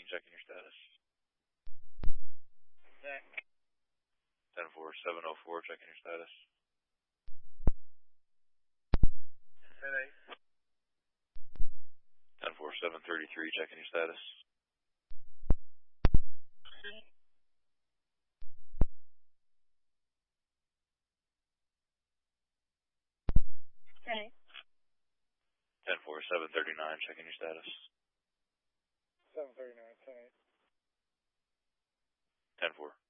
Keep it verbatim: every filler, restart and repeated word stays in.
checking your status. Zach. ten four, seven oh four, checking your status. ten eight. ten four, seven thirty-three, checking your status. ten eight. ten four, seven thirty-nine, checking your status. seven thirty-nine, ten eight. ten four.